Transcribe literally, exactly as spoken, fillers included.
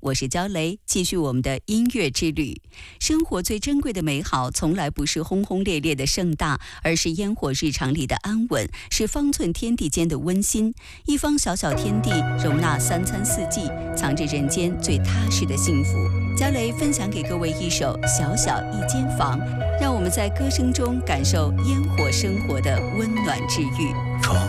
我是焦雷，继续我们的音乐之旅。生活最珍贵的美好，从来不是轰轰烈烈的盛大，而是烟火日常里的安稳，是方寸天地间的温馨。一方小小天地，容纳三餐四季，藏着人间最踏实的幸福。焦雷分享给各位一首《小小一间房》，让我们在歌声中感受烟火生活的温暖治愈。 窗